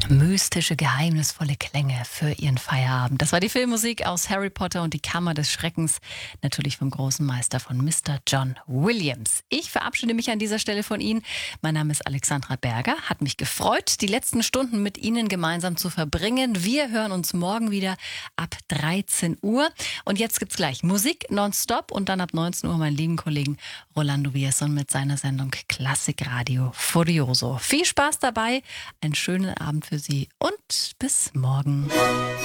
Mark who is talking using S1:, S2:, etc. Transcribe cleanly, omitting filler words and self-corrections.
S1: Mystische, geheimnisvolle Klänge für Ihren Feierabend. Das war die Filmmusik aus Harry Potter und die Kammer des Schreckens, natürlich vom großen Meister von Mr. John Williams. Ich verabschiede mich an dieser Stelle von Ihnen. Mein Name ist Alexandra Berger. Hat mich gefreut, die letzten Stunden mit Ihnen gemeinsam zu verbringen. Wir hören uns morgen wieder ab 13 Uhr. Und jetzt gibt's gleich Musik nonstop und dann ab 19 Uhr meinen lieben Kollegen Rolando Villazón mit seiner Sendung Klassikradio Furioso. Viel Spaß dabei, einen schönen Abend für Sie und bis morgen.